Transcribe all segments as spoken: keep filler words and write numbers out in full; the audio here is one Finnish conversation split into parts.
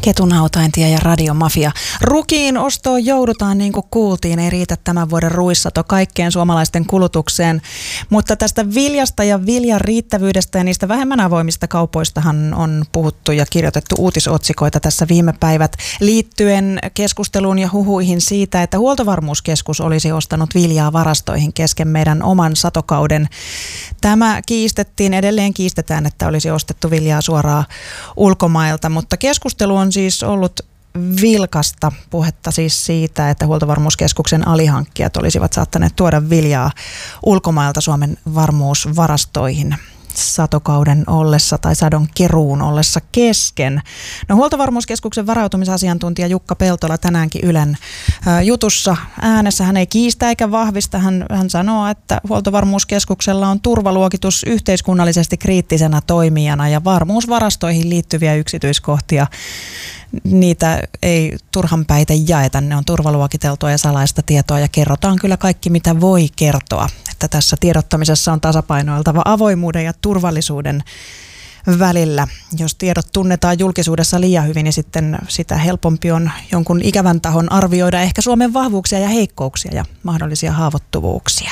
Ketunhautaintie ja radiomafia. Rukiin ostoon joudutaan, niin kuin kuultiin, ei riitä tämän vuoden ruissato kaikkeen suomalaisten kulutukseen. Mutta tästä viljasta ja viljan riittävyydestä ja niistä vähemmän avoimista kaupoistahan on puhuttu ja kirjoitettu uutisotsikoita tässä viime päivät liittyen keskusteluun ja huhuihin siitä, että Huoltovarmuuskeskus olisi ostanut viljaa varastoihin kesken meidän oman satokauden. Tämä kiistettiin, edelleen kiistetään, että olisi ostettu viljaa suoraan ulkomailta, mutta keskustelu on siis ollut vilkasta, puhetta siis siitä, että Huoltovarmuuskeskuksen alihankkijat olisivat saattaneet tuoda viljaa ulkomailta Suomen varmuusvarastoihin satokauden ollessa tai sadon keruun ollessa kesken. No, Huoltovarmuuskeskuksen varautumisasiantuntija Jukka Peltola tänäänkin Ylen ä, jutussa äänessä, hän ei kiistä eikä vahvista. Hän, hän sanoo, että Huoltovarmuuskeskuksella on turvaluokitus yhteiskunnallisesti kriittisenä toimijana ja varmuusvarastoihin liittyviä yksityiskohtia, niitä ei turhan päitä jaeta. Ne on turvaluokiteltua ja salaista tietoa ja kerrotaan kyllä kaikki, mitä voi kertoa. Että tässä tiedottamisessa on tasapainoiltava avoimuuden ja turvallisuuden välillä. Jos tiedot tunnetaan julkisuudessa liian hyvin, niin sitten sitä helpompi on jonkun ikävän tahon arvioida ehkä Suomen vahvuuksia ja heikkouksia ja mahdollisia haavoittuvuuksia.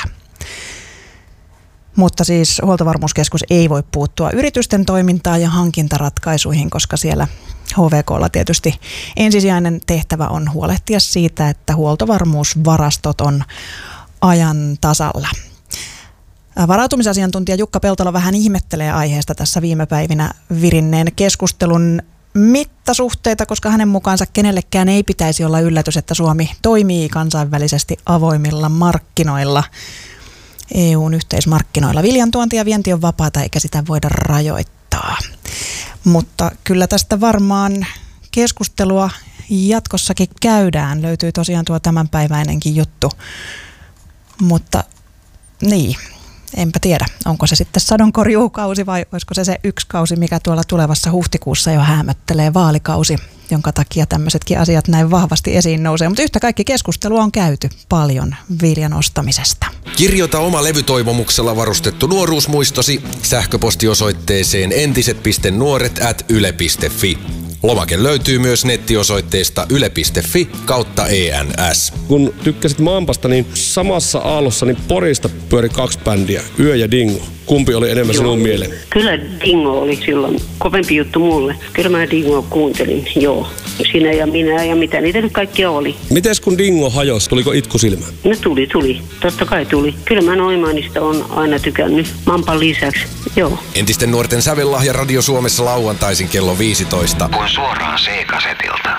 Mutta siis Huoltovarmuuskeskus ei voi puuttua yritysten toimintaan ja hankintaratkaisuihin, koska siellä H V K:lla tietysti ensisijainen tehtävä on huolehtia siitä, että huoltovarmuusvarastot on ajan tasalla. Varautumisasiantuntija Jukka Peltola vähän ihmettelee aiheesta tässä viime päivinä virinneen keskustelun mittasuhteita, koska hänen mukaansa kenellekään ei pitäisi olla yllätys, että Suomi toimii kansainvälisesti avoimilla markkinoilla. E U:n yhteismarkkinoilla. Viljan tuonti ja vienti on vapaata eikä sitä voida rajoittaa. Mutta kyllä tästä varmaan keskustelua jatkossakin käydään. Löytyy tosiaan tuo tämänpäiväinenkin juttu. Mutta niin, enpä tiedä, onko se sitten sadonkorjuukausi vai olisiko se se yksi kausi, mikä tuolla tulevassa huhtikuussa jo häämöttelee, vaalikausi, jonka takia tämmöisetkin asiat näin vahvasti esiin nousee. Mutta yhtä kaikki keskustelua on käyty paljon viljan ostamisesta. Kirjoita oma levytoivomuksella varustettu nuoruusmuistosi sähköpostiosoitteeseen entiset piste nuoret ät yle piste fi. Lomake löytyy myös nettiosoitteesta yle piste fi kautta E N S. Kun tykkäsit Mampasta, niin samassa aallossa niin Porista pyöri kaksi bändiä, Yö ja Dingo. Kumpi oli enemmän sinun mieleen? Kyllä Dingo oli silloin kovempi juttu mulle. Kyllä mä Dingoa kuuntelin, joo. Sinä ja minä ja mitä niitä nyt kaikkia oli. Mites kun Dingo hajosi, tuliko itku silmään? No tuli, tuli. Totta kai tuli. Kyllä mä Noimanista on aina tykännyt Mampan lisäksi, joo. Entisten nuorten sävellahja Radio Suomessa lauantaisin kello viisitoista. On suoraan C-kasetilta.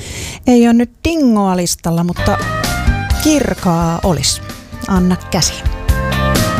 Ei ole nyt Dingoa listalla, mutta Kirkaa olisi. Anna käsi.